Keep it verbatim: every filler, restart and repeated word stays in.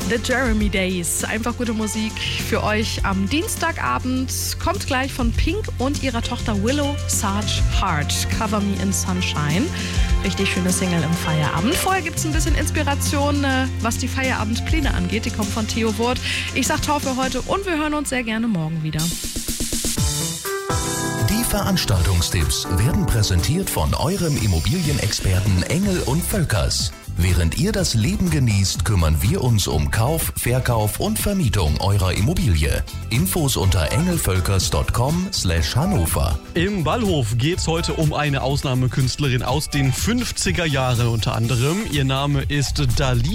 The Jeremy Days. Einfach gute Musik für euch am Dienstagabend. Kommt gleich von Pink und ihrer Tochter Willow Sarge Hart. Cover Me in Sunshine. Richtig schöne Single im Feierabend. Vorher gibt es ein bisschen Inspiration, was die Feierabendpläne angeht. Die kommt von Theo Wurt. Ich sag ciao für heute und wir hören uns sehr gerne morgen wieder. Die Veranstaltungstipps werden präsentiert von eurem Immobilienexperten Engel und Völkers. Während ihr das Leben genießt, kümmern wir uns um Kauf, Verkauf und Vermietung eurer Immobilie. Infos unter engelvölkers punkt com slash Hannover. Im Ballhof geht's heute um eine Ausnahmekünstlerin aus den fünfziger Jahren unter anderem. Ihr Name ist Dali.